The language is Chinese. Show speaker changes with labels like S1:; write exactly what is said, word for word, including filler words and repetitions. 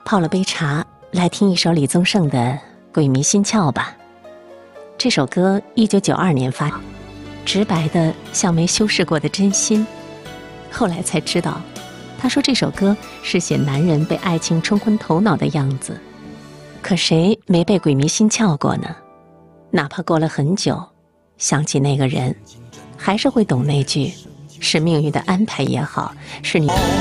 S1: 泡了杯茶，来听一首李宗盛的《鬼迷心窍》吧。这首歌一九九二年发，直白的像没修饰过的真心。后来才知道，他说这首歌是写男人被爱情冲昏头脑的样子。可谁没被鬼迷心窍过呢？哪怕过了很久，想起那个人，还是会懂那句，是命运的安排也好，是你